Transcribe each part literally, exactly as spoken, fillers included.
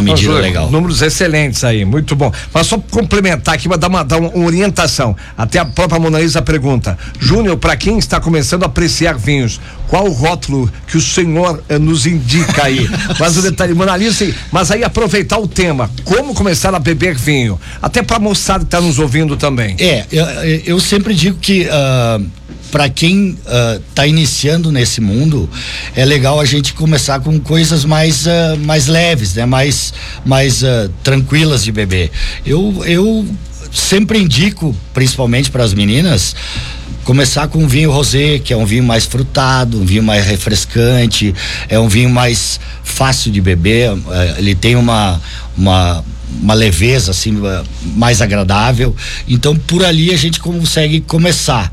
medida Júlio, legal. Números excelentes aí, muito bom. Mas só complementar aqui, dar uma, dar uma orientação. Até a própria Mona Lisa pergunta: Júnior, para quem está começando a apreciar vinhos, qual o rótulo que o senhor eh, nos indica aí? Mas o detalhe, Mona Lisa, mas aí aproveitar o tema, como começar a beber vinho, até para a moçada que está nos ouvindo também. É, eu, eu sempre digo que uh, para quem está uh, iniciando nesse mundo, é legal a gente começar com coisas mais, uh, mais leves, né? Mais, mais uh, tranquilas de beber. Eu, eu sempre indico, principalmente para as meninas, começar com um vinho rosé, que é um vinho mais frutado, um vinho mais refrescante, é um vinho mais fácil de beber, uh, ele tem uma, uma uma leveza assim mais agradável, então por ali a gente consegue começar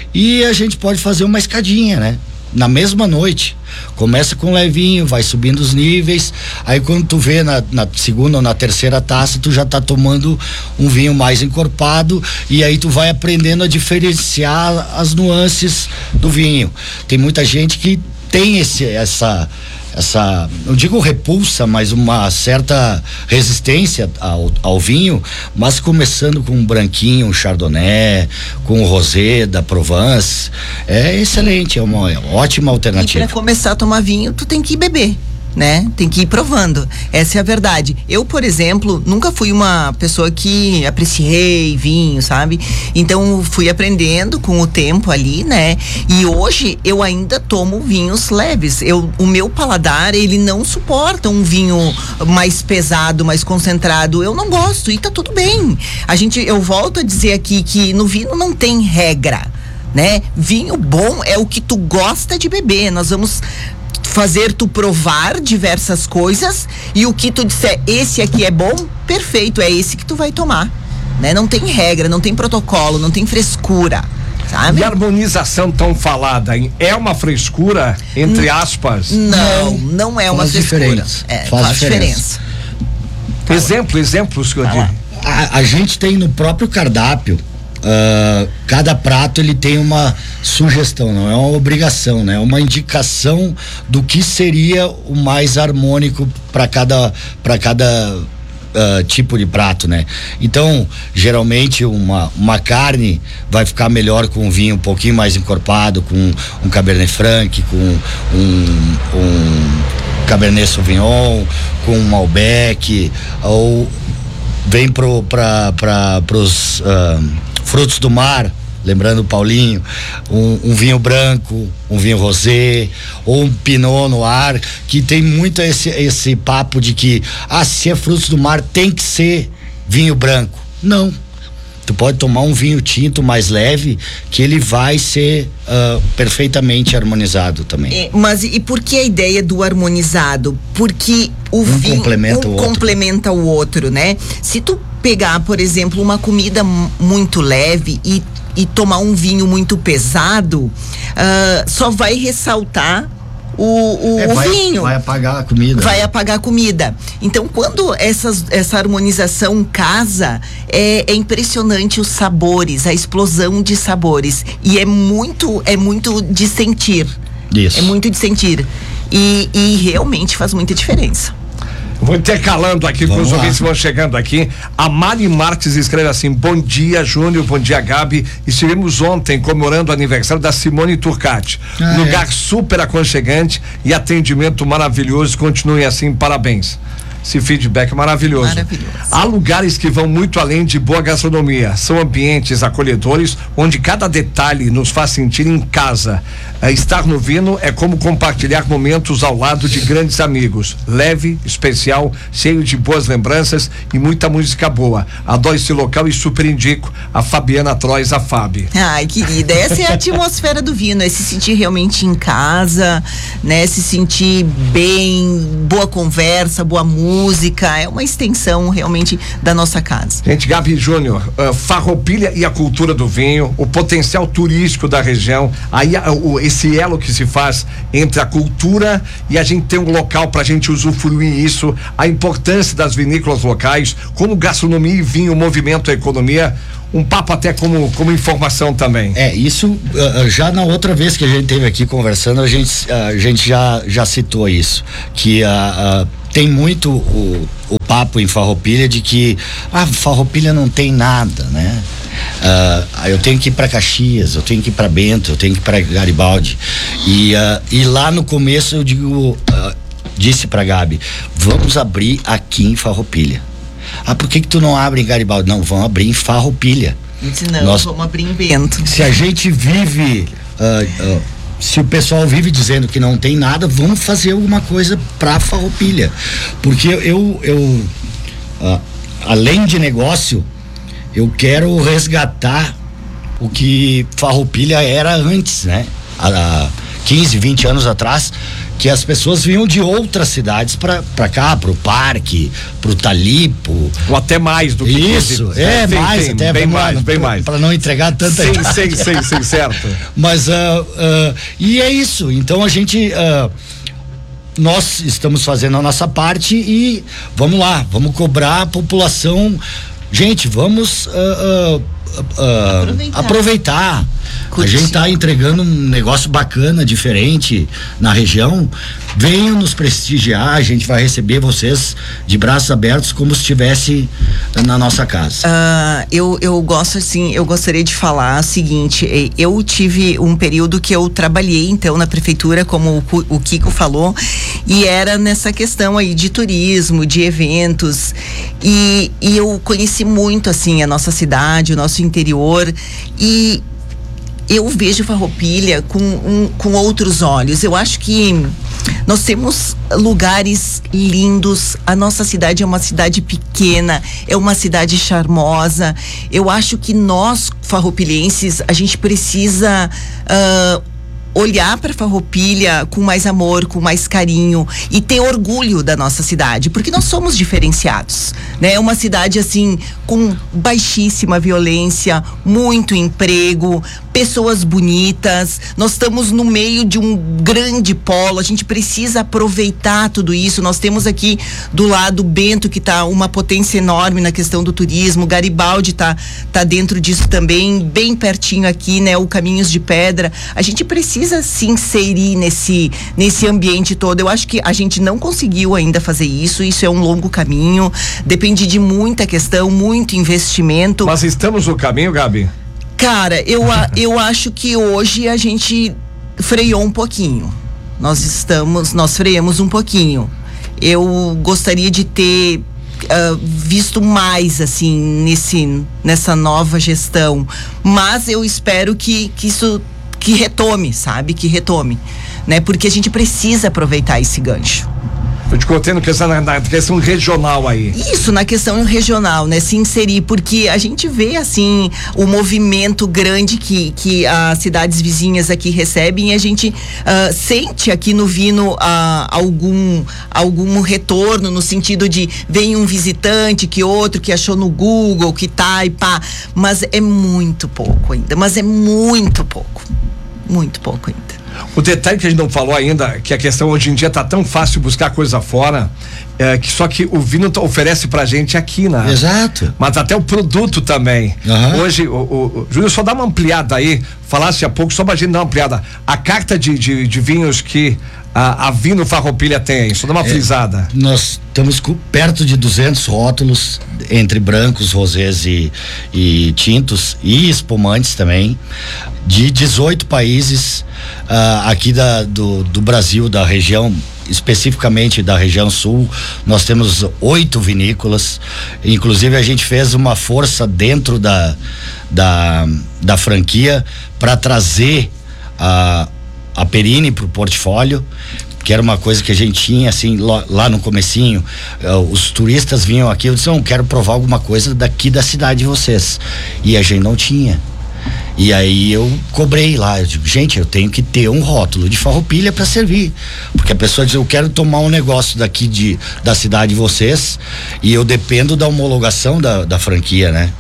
e a gente pode fazer uma escadinha, né? Na mesma noite, começa com levinho, vai subindo os níveis, aí quando tu vê na, na segunda ou na terceira taça, tu já tá tomando um vinho mais encorpado e aí tu vai aprendendo a diferenciar as nuances do vinho. Tem muita gente que tem esse, essa essa, não digo repulsa, mas uma certa resistência ao, ao vinho, mas começando com um branquinho, um chardonnay, com o rosé da Provence, é excelente, é uma ótima alternativa. E para começar a tomar vinho, tu tem que beber, né? Tem que ir provando. Essa é a verdade. Eu, por exemplo, nunca fui uma pessoa que apreciei vinho, sabe? Então, fui aprendendo com o tempo ali, né? E hoje, eu ainda tomo vinhos leves. Eu, o meu paladar, ele não suporta um vinho mais pesado, mais concentrado. Eu não gosto e tá tudo bem. A gente, eu volto a dizer aqui que no vinho não tem regra, né? Vinho bom é o que tu gosta de beber. Nós vamos fazer tu provar diversas coisas e o que tu disser, esse aqui é bom, perfeito, é esse que tu vai tomar, né? Não tem regra, não tem protocolo, não tem frescura, sabe? E a harmonização tão falada, hein? É uma frescura, entre aspas? Não, não é uma faz frescura. Diferença. É, faz, faz diferença. diferença. Exemplo, exemplos que eu digo. A, a gente tem no próprio cardápio, Uh, cada prato ele tem uma sugestão, não é uma obrigação, né? É uma indicação do que seria o mais harmônico para cada para cada uh, tipo de prato, né? Então, geralmente uma uma carne vai ficar melhor com um vinho um pouquinho mais encorpado, com um Cabernet Franc, com um, um Cabernet Sauvignon, com um Malbec, ou vem pro para para pros uh, frutos do mar, lembrando o Paulinho, um, um vinho branco, um vinho rosé, ou um Pinot Noir, que tem muito esse, esse papo de que, ah, se é frutos do mar, tem que ser vinho branco. Não. Tu pode tomar um vinho tinto mais leve, que ele vai ser uh, perfeitamente harmonizado também. É, mas e por que a ideia do harmonizado? Porque o um vinho complementa um o outro. complementa o outro, né? Se tu pegar, por exemplo, uma comida m- muito leve e, e tomar um vinho muito pesado, uh, só vai ressaltar o, o, é, o vai, vinho. Vai apagar a comida. Vai apagar a comida. Então, quando essas, essa harmonização casa, é, é impressionante os sabores, a explosão de sabores. E é muito, é muito de sentir. Isso. É muito de sentir. E, e realmente faz muita diferença. Vou intercalando aqui com os ouvintes que vão chegando aqui. A Mari Marques escreve assim: bom dia, Júnior, bom dia, Gabi. Estivemos ontem comemorando o aniversário da Simone Turcati. Ah, Lugar é. super aconchegante e atendimento maravilhoso. Continuem assim, parabéns. Esse feedback é maravilhoso. Maravilhoso. Há lugares que vão muito além de boa gastronomia. São ambientes acolhedores onde cada detalhe nos faz sentir em casa. É, estar no Vino é como compartilhar momentos ao lado de grandes amigos. Leve, especial, cheio de boas lembranças e muita música boa. Adoro esse local e super indico a Fabiana Trois, a Fabi. Ai, querida, essa é a atmosfera do Vino, é se sentir realmente em casa, né? Se sentir bem, boa conversa, boa música, é uma extensão realmente da nossa casa. Gente, Gabi Júnior, uh, Farroupilha e a cultura do vinho, o potencial turístico da região, aí uh, o, esse elo que se faz entre a cultura e a gente tem um local pra gente usufruir isso, a importância das vinícolas locais, como gastronomia e vinho movimento a economia. Um papo até como, como informação também. É, isso uh, já na outra vez que a gente teve aqui conversando, a gente, uh, a gente já, já citou isso, que uh, uh, tem muito o, o papo em Farroupilha de que ah, Farroupilha não tem nada, né? Uh, eu tenho que ir para Caxias, eu tenho que ir para Bento, eu tenho que ir para Garibaldi. E, uh, e lá no começo eu digo, uh, disse para Gabi, vamos abrir aqui em Farroupilha. Ah, por que que tu não abre em Garibaldi? Não, vamos abrir em Farroupilha. Eu disse, não, Nós, vamos abrir em Bento. Se a gente vive, uh, uh, se o pessoal vive dizendo que não tem nada, vamos fazer alguma coisa para Farroupilha. Porque eu, eu uh, além de negócio, eu quero resgatar o que Farroupilha era antes, né? Há quinze, vinte anos atrás, que as pessoas vinham de outras cidades pra, pra cá, pro parque, pro Talipo. Ou até mais do que isso. É, é sim, mais, sim, até bem mais, lá, bem pra, mais. Pra não entregar tanta Sim, sim, sim, sim, certo. Mas, uh, uh, e é isso. Então a gente. Uh, nós estamos fazendo a nossa parte e vamos lá, vamos cobrar a população. Gente, vamos uh, uh, uh, aproveitar. aproveitar. A gente está entregando um negócio bacana, diferente na região. Venham nos prestigiar, a gente vai receber vocês de braços abertos como se estivesse na nossa casa. Uh, eu, eu gosto assim, eu gostaria de falar o seguinte, eu tive um período que eu trabalhei então na prefeitura, como o, o Kiko falou, e era nessa questão aí de turismo, de eventos, e, e eu conheci muito assim a nossa cidade, o nosso interior, e eu vejo Farroupilha com, um, com outros olhos. Eu acho que nós temos lugares lindos, a nossa cidade é uma cidade pequena, é uma cidade charmosa. Eu acho que nós, farroupilhenses, a gente precisa uh, olhar para Farroupilha com mais amor, com mais carinho e ter orgulho da nossa cidade, porque nós somos diferenciados, né? É uma cidade assim com baixíssima violência, muito emprego, pessoas bonitas. Nós estamos no meio de um grande polo, a gente precisa aproveitar tudo isso. Nós temos aqui do lado Bento, que está uma potência enorme na questão do turismo, Garibaldi tá, tá dentro disso também, bem pertinho aqui, né? O Caminhos de Pedra. A gente precisa se inserir nesse, nesse ambiente todo. Eu acho que a gente não conseguiu ainda fazer isso, isso é um longo caminho, depende de muita questão, muito investimento. Mas estamos no caminho, Gabi? Cara, eu, eu acho que hoje a gente freou um pouquinho. Nós estamos, nós freamos um pouquinho. Eu gostaria de ter uh, visto mais, assim, nesse, nessa nova gestão. Mas eu espero que, que isso, que retome, sabe? Que retome, né? Porque a gente precisa aproveitar esse gancho. Eu te contei na questão, na questão regional aí. Isso, na questão regional, né? Se inserir, porque a gente vê, assim, o movimento grande que, que as cidades vizinhas aqui recebem e a gente uh, sente aqui no Vino uh, algum, algum retorno, no sentido de vem um visitante, que outro, que achou no Google, que tá e pá, mas é muito pouco ainda, mas é muito pouco, muito pouco ainda. O detalhe que a gente não falou ainda, que a questão hoje em dia tá tão fácil buscar coisa fora, é que só que o Vino oferece pra gente aqui, né? Exato. Mas até o produto também. Uhum. Hoje, o, o, o Júlio, só dá uma ampliada aí, falasse há pouco, só pra gente dar uma ampliada. A carta de, de, de vinhos que a, a Vino Farroupilha tem, só dá uma é, frisada. Nós estamos com, perto de duzentos rótulos, entre brancos, rosés e, e tintos, e espumantes também, de dezoito países uh, aqui da, do, do Brasil, da região, especificamente da região sul. Nós temos oito vinícolas, inclusive a gente fez uma força dentro da, da, da franquia para trazer a, a Perini para o portfólio, que era uma coisa que a gente tinha assim lá, lá no comecinho. Uh, os turistas vinham aqui, eu disse, não, quero provar alguma coisa daqui da cidade de vocês, e a gente não tinha. E aí eu cobrei lá, eu digo, gente, eu tenho que ter um rótulo de Farroupilha para servir, porque a pessoa diz, eu quero tomar um negócio daqui de, da cidade de vocês, e eu dependo da homologação da, da franquia, né?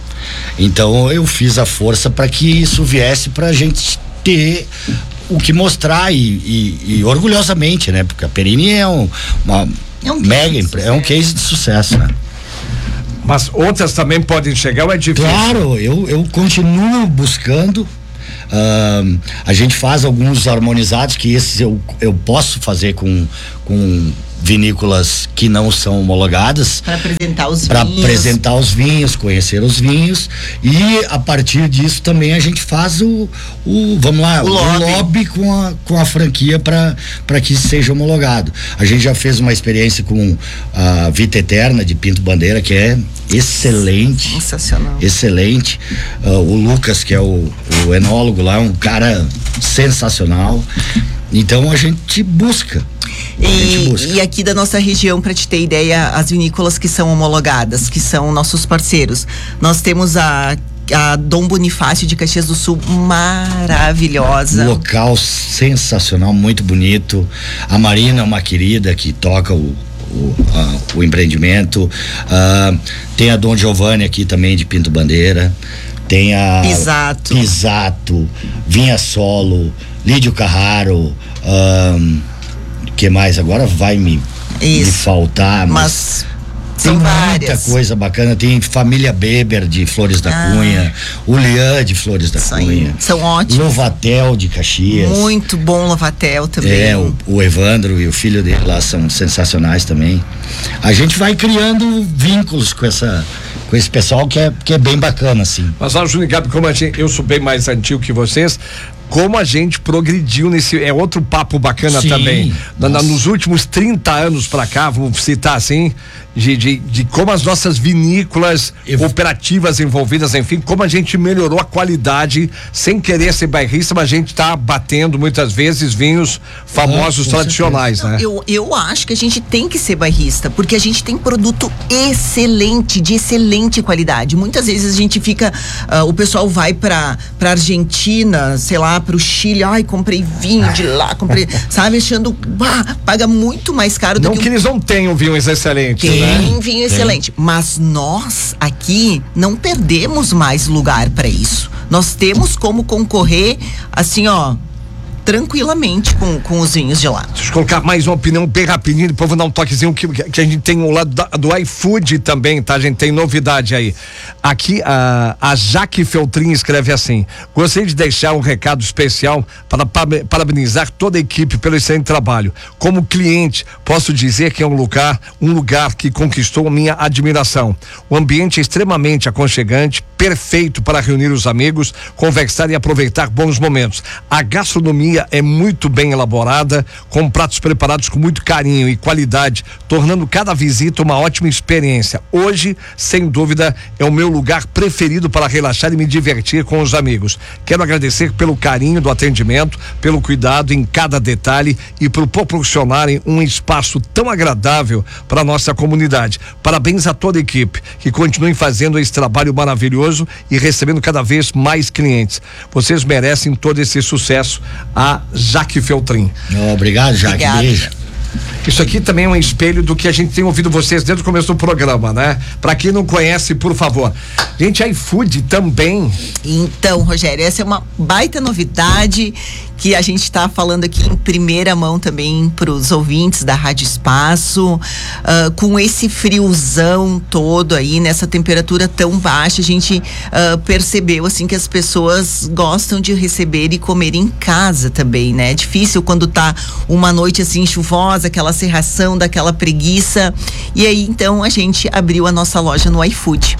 Então eu fiz a força para que isso viesse pra gente ter o que mostrar, e, e, e orgulhosamente, né? Porque a Perini é um, uma é um mega, é um case de sucesso, né? Mas outras também podem chegar ou é difícil? Claro, eu, eu continuo buscando. Uh, a gente faz alguns harmonizados, que esses eu, eu posso fazer com, com vinícolas que não são homologadas para apresentar os para vinhos, apresentar os vinhos, conhecer os vinhos, e a partir disso também a gente faz o, o vamos lá, O o lobby. lobby com a, com a franquia para para que seja homologado. A gente já fez uma experiência com a Vita Eterna de Pinto Bandeira, que é excelente. Sensacional. Excelente. Uh, o Lucas, que é o, o enólogo lá, um cara sensacional. Então a gente busca. A gente E, busca. e aqui da nossa região, para te ter ideia, as vinícolas que são homologadas, que são nossos parceiros, nós temos a a Dom Bonifácio de Caxias do Sul, maravilhosa. Um local sensacional, muito bonito. A Marina é uma querida que toca o O, a, o empreendimento. Ah, tem a Dom Giovanni aqui também de Pinto Bandeira, tem a Pisato, Pisato, Vinha Solo, Lídio Carraro, um, que mais agora vai me, me faltar, mas, mas tem são muita várias. coisa bacana. Tem Família Beber de Flores da Ah. Cunha, o Lian de Flores da São- Cunha, são ótimos. Lovatel de Caxias. Muito bom Lovatel também. É, o, o Evandro e o filho dele lá são sensacionais também. A gente vai criando vínculos com essa, com esse pessoal que é, que é bem bacana, assim. Mas olha, Júnior e Gabi, como a gente, eu sou bem mais antigo que vocês, como a gente progrediu nesse, é outro papo bacana Sim, também. Na, na, nossa. nos últimos trinta anos pra cá, vamos citar assim, de, de, de como as nossas vinícolas Eu- cooperativas envolvidas, enfim, como a gente melhorou a qualidade, sem querer ser bairrista, mas a gente tá batendo muitas vezes vinhos famosos, com tradicionais, né? Eu, eu acho que a gente tem que ser bairrista, porque a gente tem produto excelente, de excelente qualidade. Muitas vezes a gente fica, ah, o pessoal vai pra, pra Argentina, sei lá, pro Chile, ai, comprei vinho de lá, comprei, sabe, achando, bah, paga muito mais caro do Não que que um eles não tenham vinhos excelentes, Tem né? vinho Tem. excelente, mas nós aqui não perdemos mais lugar para isso. Nós temos como concorrer, assim, ó, tranquilamente com, com os vinhos de lá. Deixa eu colocar mais uma opinião bem rapidinho, depois vou dar um toquezinho que, que a gente tem o lado da, do iFood também, tá? A gente tem novidade aí. Aqui a, a Jaque Feltrin escreve assim: gostaria de deixar um recado especial para parabenizar toda a equipe pelo excelente trabalho. Como cliente, posso dizer que é um lugar, um lugar que conquistou a minha admiração. O ambiente é extremamente aconchegante, perfeito para reunir os amigos, conversar e aproveitar bons momentos. A gastronomia é muito bem elaborada, com pratos preparados com muito carinho e qualidade, tornando cada visita uma ótima experiência. Hoje, sem dúvida, é o meu lugar preferido para relaxar e me divertir com os amigos. Quero agradecer pelo carinho do atendimento, pelo cuidado em cada detalhe e por proporcionarem um espaço tão agradável para a nossa comunidade. Parabéns a toda a equipe, que continuem fazendo esse trabalho maravilhoso e recebendo cada vez mais clientes. Vocês merecem todo esse sucesso. A Jaque Feltrin. Obrigado, Jaque. Obrigada. Beijo. Isso aqui também é um espelho do que a gente tem ouvido vocês desde o começo do programa, né? Pra quem não conhece, por favor. Gente, iFood também. Então, Rogério, essa é uma baita novidade que a gente está falando aqui em primeira mão também para os ouvintes da Rádio Espaço, uh, com esse friozão todo aí, nessa temperatura tão baixa, a gente uh, percebeu assim que as pessoas gostam de receber e comer em casa também, né? É difícil quando tá uma noite assim chuvosa, aquela cerração, daquela preguiça, e aí então a gente abriu a nossa loja no iFood.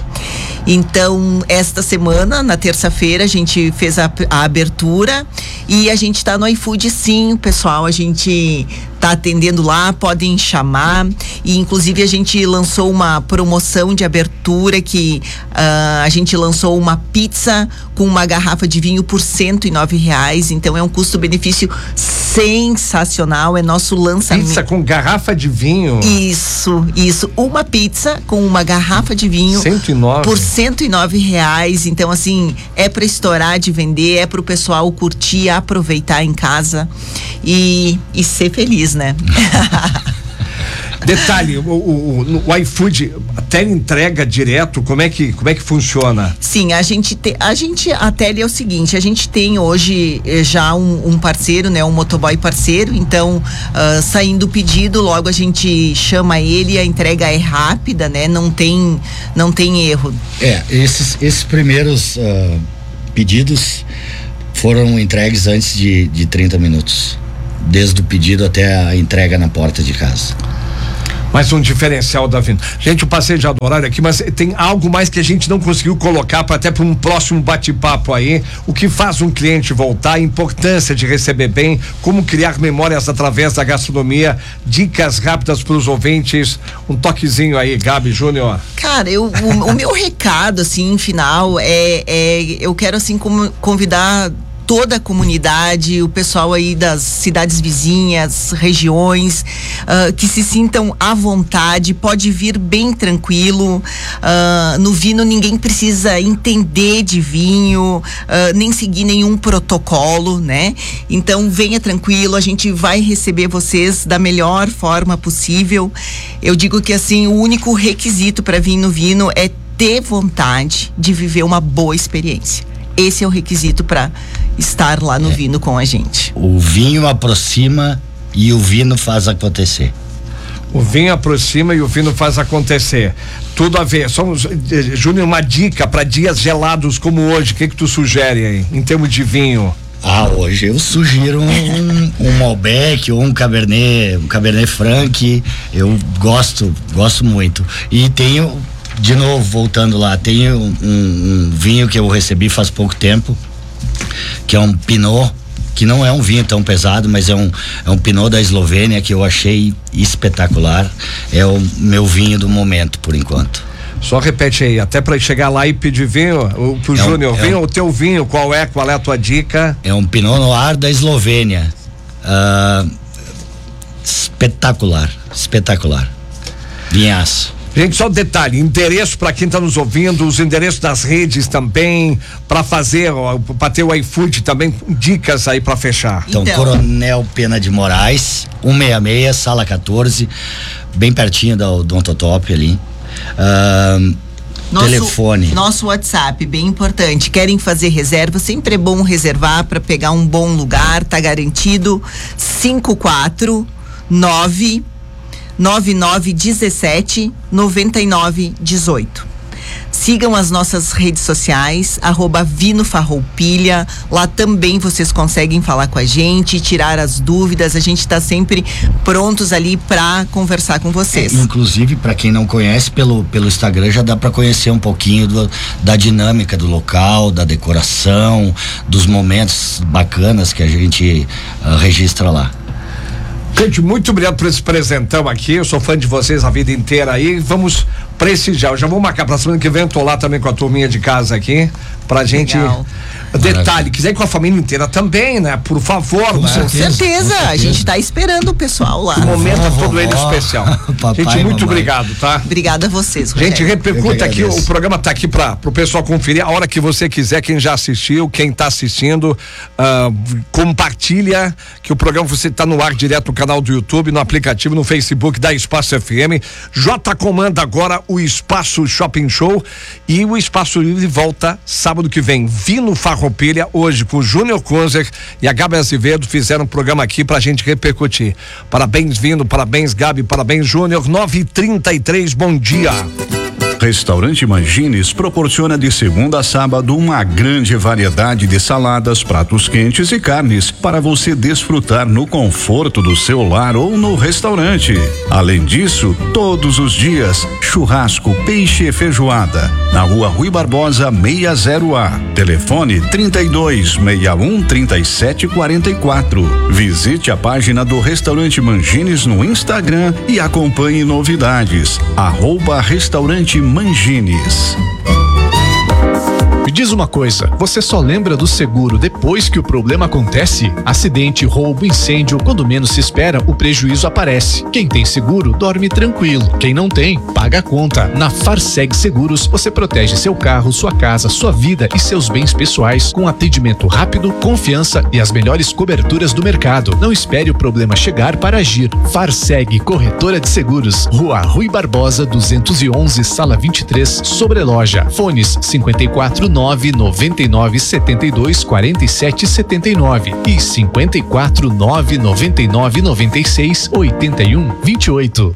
Então, esta semana, na terça-feira, a gente fez a, a abertura e a gente está no iFood, sim, pessoal. A gente tá atendendo lá, podem chamar. E inclusive a gente lançou uma promoção de abertura que uh, a gente lançou uma pizza com uma garrafa de vinho por cento e nove reais. Então é um custo-benefício sensacional. É nosso lançamento. Pizza com garrafa de vinho. Isso, isso. Uma pizza com uma garrafa de vinho cento e nove por cento e nove reais. Então, assim, é para estourar de vender, é para o pessoal curtir, aproveitar em casa e, e ser feliz, né? Detalhe, o, o, o, o iFood até entrega direto, como é que, como é que funciona? Sim, a gente tem, a gente, a Tele é o seguinte, a gente tem hoje eh, já um, um parceiro, né, um motoboy parceiro, então uh, saindo o pedido, logo a gente chama ele, a entrega é rápida, né, não tem, não tem erro. É, esses, esses primeiros uh, pedidos foram entregues antes de, de trinta minutos, desde o pedido até a entrega na porta de casa. Mais um diferencial da Vino. Gente, eu passei já do horário aqui, mas tem algo mais que a gente não conseguiu colocar para até para um próximo bate-papo aí. O que faz um cliente voltar, a importância de receber bem, como criar memórias através da gastronomia, dicas rápidas para os ouvintes. Um toquezinho aí, Gabi Júnior. Cara, eu, o, o meu recado, assim, final, é, é eu quero, assim, como, convidar toda a comunidade, o pessoal aí das cidades vizinhas, regiões, uh, que se sintam à vontade, pode vir bem tranquilo. Uh, no Vino ninguém precisa entender de vinho, uh, nem seguir nenhum protocolo, né? Então venha tranquilo, a gente vai receber vocês da melhor forma possível. Eu digo que assim, o único requisito para vir no Vino é ter vontade de viver uma boa experiência. Esse é o requisito para estar lá no é. Vino com a gente. O vinho aproxima e o vino faz acontecer. O vinho aproxima e o vino faz acontecer. Tudo a ver. Somos, Júnior, uma dica para dias gelados como hoje. O que que tu sugere aí, em termos de vinho? Ah, hoje eu sugiro um, um Malbec ou um Cabernet, um Cabernet Franc. Eu gosto, gosto muito. E tenho, de novo, voltando lá, tem um, um, um vinho que eu recebi faz pouco tempo, que é um Pinot, que não é um vinho tão pesado, mas é um, é um Pinot da Eslovênia que eu achei espetacular. É o meu vinho do momento, por enquanto. Só repete aí, até para chegar lá e pedir vinho, o pro é Júnior, um, é vinho, um, o teu vinho, qual é, qual é a tua dica? É um Pinot Noir da Eslovênia. Uh, espetacular, espetacular. Vinhaço. Gente, só um detalhe, endereço para quem está nos ouvindo, os endereços das redes também, para fazer, para ter o iFood também, dicas aí para fechar. Então, então, Coronel Pena de Moraes, cento e sessenta e seis, sala quatorze, bem pertinho da Odontotop ali. Uh, nosso, telefone. Nosso WhatsApp, bem importante. Querem fazer reserva? Sempre é bom reservar para pegar um bom lugar, tá garantido. cinco quatro nove nove nove um sete nove nove um oito. Sigam as nossas redes sociais, arroba Vino Farroupilha. Lá também vocês conseguem falar com a gente, tirar as dúvidas. A gente está sempre prontos ali para conversar com vocês. É, inclusive, para quem não conhece, pelo, pelo Instagram já dá para conhecer um pouquinho do, da dinâmica do local, da decoração, dos momentos bacanas que a gente uh, registra lá. Gente, muito obrigado por esse presentão aqui. Eu sou fã de vocês a vida inteira aí. Vamos prestigiar. Eu já vou marcar pra semana que vem. Eu tô lá também com a turminha de casa aqui. Pra gente. Legal. Detalhe, quiser ir com a família inteira também, né? Por favor, com né? certeza, com certeza. A gente tá esperando o pessoal lá. O momento é todo ele especial. Papai, gente, muito mamãe. obrigado, tá? Obrigada a vocês, Rogério. Gente, repercuta aqui, o programa tá aqui para pro pessoal conferir a hora que você quiser, quem já assistiu, quem tá assistindo, uh, compartilha que o programa você tá no ar direto no canal do YouTube, no aplicativo, no Facebook da Espaço F M. J comanda agora o Espaço Shopping Show e o Espaço Livre volta sábado que vem. Vino Farroupilha, hoje com o Júnior Kunzer e a Gabi Azevedo fizeram um programa aqui pra gente repercutir. Parabéns, Vino, parabéns, Gabi, parabéns, Júnior. nove e trinta e três, bom dia. Restaurante Mangines proporciona de segunda a sábado uma grande variedade de saladas, pratos quentes e carnes para você desfrutar no conforto do seu lar ou no restaurante. Além disso, todos os dias, churrasco, peixe e feijoada. Na rua Rui Barbosa sessenta A. Telefone trinta e dois, sessenta e um, trinta e sete, quarenta e quatro. Visite a página do Restaurante Mangines no Instagram e acompanhe novidades. Arroba Restaurante Mangines. Me diz uma coisa, você só lembra do seguro depois que o problema acontece? Acidente, roubo, incêndio, quando menos se espera, o prejuízo aparece. Quem tem seguro, dorme tranquilo. Quem não tem, paga a conta. Na Farseg Seguros, você protege seu carro, sua casa, sua vida e seus bens pessoais com atendimento rápido, confiança e as melhores coberturas do mercado. Não espere o problema chegar para agir. Farseg Corretora de Seguros, Rua Rui Barbosa duzentos e onze, Sala vinte e três, Sobreloja. Fones cinquenta e quatro, nove noventa e nove, setenta e dois, quarenta e sete, setenta e nove e cinquenta e quatro, nove noventa e nove, noventa e seis, oitenta e um, vinte e oito.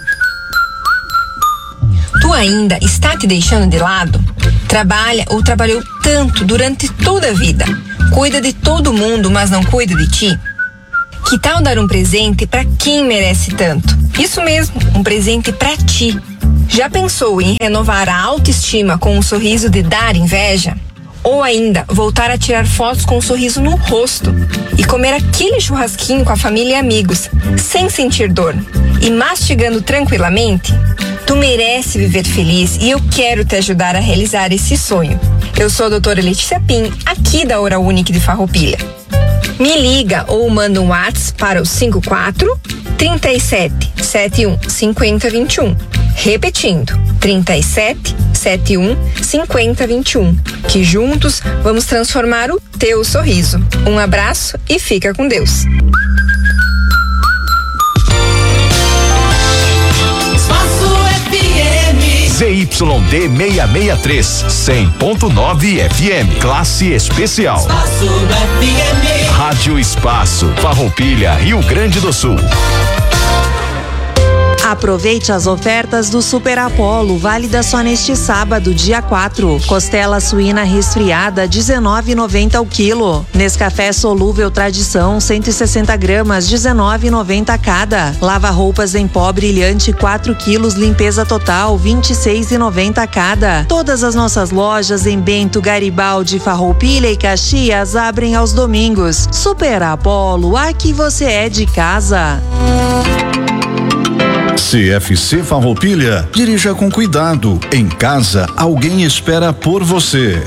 Tu ainda está te deixando de lado? Trabalha ou trabalhou tanto durante toda a vida? Cuida de todo mundo, mas não cuida de ti? Que tal dar um presente para quem merece tanto? Isso mesmo, um presente pra ti. Já pensou em renovar a autoestima com um sorriso de dar inveja? Ou ainda, voltar a tirar fotos com um sorriso no rosto e comer aquele churrasquinho com a família e amigos, sem sentir dor e mastigando tranquilamente? Tu merece viver feliz e eu quero te ajudar a realizar esse sonho. Eu sou a doutora Letícia Pim, aqui da Oral Unique de Farroupilha. Me liga ou manda um WhatsApp para o cinco quatro, trinta e sete, setenta e um, cinquenta, vinte e um. Repetindo, trinta e sete, setenta e um, cinquenta, vinte e um. Que juntos vamos transformar o teu sorriso. Um abraço e fica com Deus. Z Y D seiscentos e sessenta e três, cem ponto nove F M, classe especial. Espaço F M. Rádio Espaço, Farroupilha, Rio Grande do Sul. Aproveite as ofertas do Super Apollo, válida só neste sábado, dia quatro. Costela suína resfriada, dezenove e noventa o quilo. Nescafé solúvel Tradição, cento e sessenta gramas, dezenove e noventa cada. Lava roupas em pó brilhante, quatro quilos, limpeza total, vinte e seis e noventa cada. Todas as nossas lojas em Bento, Garibaldi, Farroupilha e Caxias abrem aos domingos. Super Apollo, aqui você é de casa. C F C Farroupilha, dirija com cuidado. Em casa, alguém espera por você.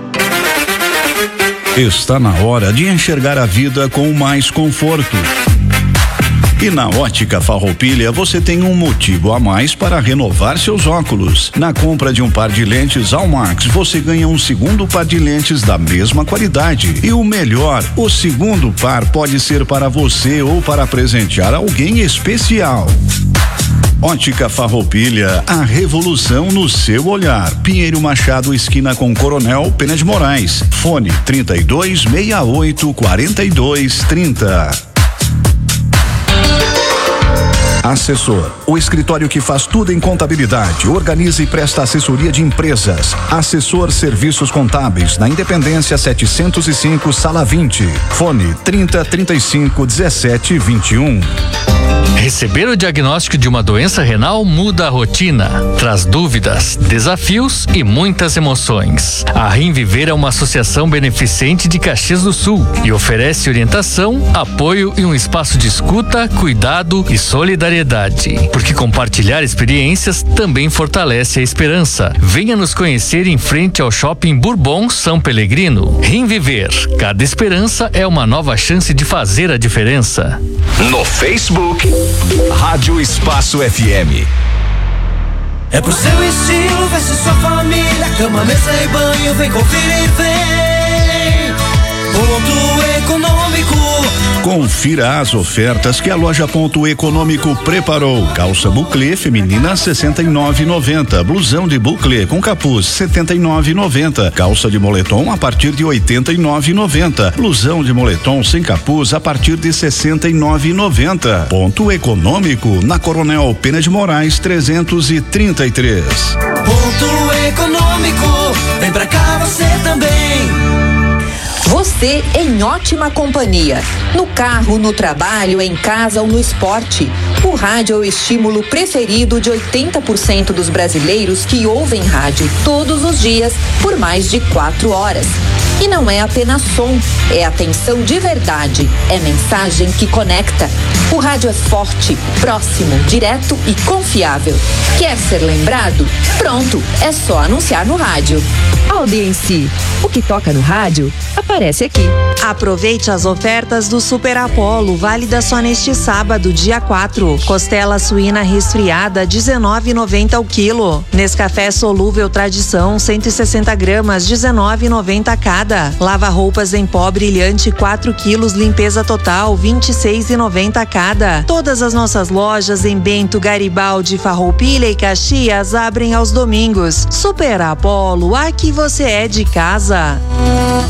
Está na hora de enxergar a vida com mais conforto. E na Ótica Farroupilha você tem um motivo a mais para renovar seus óculos. Na compra de um par de lentes Almax, você ganha um segundo par de lentes da mesma qualidade. E o melhor, o segundo par pode ser para você ou para presentear alguém especial. Ótica Farroupilha, a revolução no seu olhar. Pinheiro Machado, esquina com Coronel Pena de Moraes. Fone trinta e dois, sessenta e oito, quarenta e dois, trinta. Assessor, o escritório que faz tudo em contabilidade, organiza e presta assessoria de empresas. Assessor Serviços Contábeis, na Independência setecentos e cinco, sala vinte. Fone trinta, trinta e cinco, dezessete, vinte e um. Receber o diagnóstico de uma doença renal muda a rotina, traz dúvidas, desafios e muitas emoções. A Rimviver é uma associação beneficente de Caxias do Sul e oferece orientação, apoio e um espaço de escuta, cuidado e solidariedade. Porque compartilhar experiências também fortalece a esperança. Venha nos conhecer em frente ao Shopping Bourbon São Pelegrino. Rimviver, cada esperança é uma nova chance de fazer a diferença. No Facebook, Rádio Espaço F M. É pro seu estilo, veste sua família, cama, mesa e banho, vem conferir e vem. Ponto Econômico. Confira as ofertas que a loja Ponto Econômico preparou. Calça buclê feminina sessenta e nove e noventa, blusão de buclê com capuz setenta e nove e noventa, calça de moletom a partir de oitenta e nove e noventa, blusão de moletom sem capuz a partir de sessenta e nove e noventa. Ponto Econômico na Coronel Pena de Moraes trezentos e trinta e três. Ponto Econômico, vem pra cá você também. Você em ótima companhia. No carro, no trabalho, em casa ou no esporte. O rádio é o estímulo preferido de oitenta por cento dos brasileiros que ouvem rádio todos os dias por mais de quatro horas. E não é apenas som, é atenção de verdade, é mensagem que conecta. O rádio é forte, próximo, direto e confiável. Quer ser lembrado? Pronto, é só anunciar no rádio. Audiência, o que toca no rádio aparece aqui. Aproveite as ofertas do Super Apollo, válida só neste sábado, dia quatro. Costela suína resfriada, dezenove e noventa o quilo. Nescafé solúvel Tradição, cento e sessenta gramas, dezenove e noventa cada. Lava roupas em pó brilhante, quatro quilos, limpeza total, vinte e seis e noventa cada. Todas as nossas lojas em Bento, Garibaldi, Farroupilha e Caxias abrem aos domingos. Super Apollo, aqui você é de casa.